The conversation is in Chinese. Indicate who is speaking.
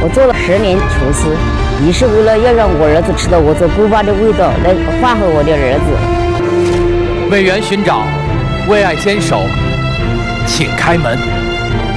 Speaker 1: 我做了10年厨师，也是为了要让我儿子吃到我做锅巴的味道，来换回我的儿子。
Speaker 2: 为缘寻找，为爱坚守，请开门。